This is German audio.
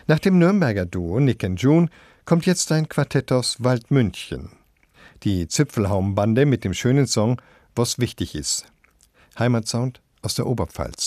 Nach dem Nürnberger Duo Nick and June kommt jetzt ein Quartett aus Waldmünchen. Die Zipfelhaumbande mit dem schönen Song »Was wichtig ist«. Heimatsound aus der Oberpfalz.